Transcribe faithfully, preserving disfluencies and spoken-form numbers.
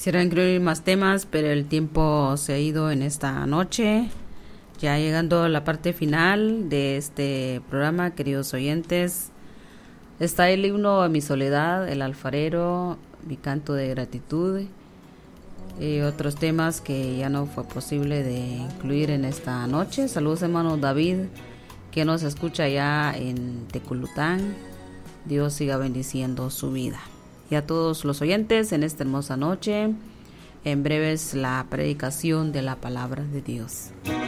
Quisiera incluir más temas, pero el tiempo se ha ido en esta noche. Ya llegando a la parte final de este programa, queridos oyentes, está el himno a mi soledad, el alfarero, mi canto de gratitud y otros temas que ya no fue posible de incluir en esta noche. Saludos, hermano David, que nos escucha ya en Teculután. Dios siga bendiciendo su vida. Y a todos los oyentes en esta hermosa noche, en breve es la predicación de la palabra de Dios.